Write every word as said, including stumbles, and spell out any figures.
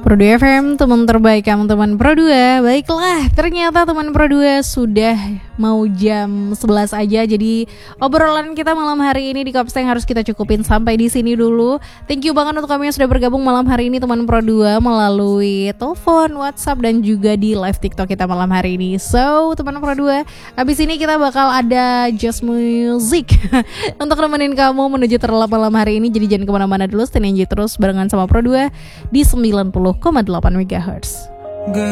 Pro dua F M, teman terbaik kamu teman Pro dua. Baiklah, ternyata teman Pro dua sudah mau jam sebelas aja. Jadi obrolan kita malam hari ini di Kopsteng harus kita cukupin sampai di sini dulu. Thank you banget untuk kamu yang sudah bergabung malam hari ini teman Pro dua melalui telepon, WhatsApp dan juga di live TikTok kita malam hari ini. So, teman Pro dua, habis ini kita bakal ada Just Music untuk nemenin kamu menuju terlelap malam hari ini. Jadi jangan kemana-mana dulu, stay enjoy terus barengan sama Pro dua di sembilan puluh koma delapan megahertz.